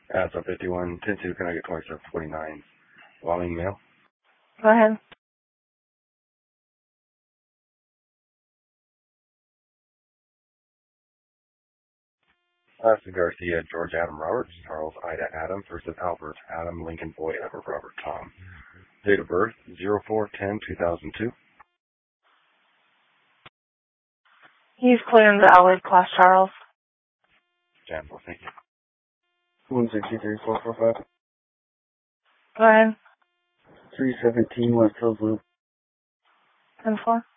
That's a 51, 10-2, can I get 2749? Wyoming mail. Go ahead. Austin Garcia, George Adam Roberts, Charles Ida Adam versus Albert Adam Lincoln Boy Edward Robert Tom. Date of birth, 04/10/2002. He's clearing the Allied class, Charles. Janville, thank you. 163-445. Go ahead. 317 West Hills Loop. 10-4.